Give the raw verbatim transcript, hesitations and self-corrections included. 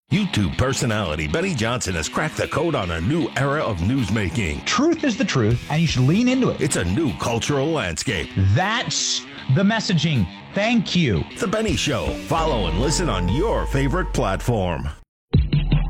YouTube personality Benny Johnson has cracked the code on a new era of newsmaking. Truth is the truth, and you should lean into it. It's a new cultural landscape. That's the messaging. Thank you. The Benny Show. Follow and listen on your favorite platform.